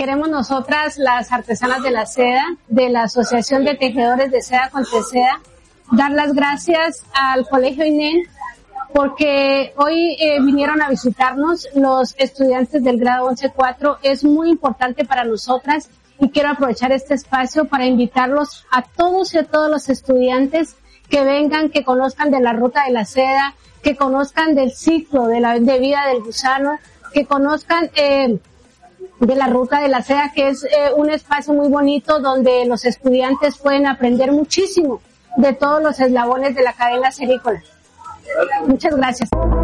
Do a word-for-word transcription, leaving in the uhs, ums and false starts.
queremos nosotras, las artesanas de la seda, de la Asociación de Tejedores de Seda con Teseda, dar las gracias al Colegio I N E N porque hoy eh, vinieron a visitarnos los estudiantes del grado once cuatro. Es muy importante para nosotras y quiero aprovechar este espacio para invitarlos a todos y a todos los estudiantes que vengan, que conozcan de la ruta de la seda, que conozcan del ciclo de la de vida del gusano, que conozcan eh, de la ruta de la seda, que es eh, un espacio muy bonito donde los estudiantes pueden aprender muchísimo de todos los eslabones de la cadena cerícola. Muchas gracias.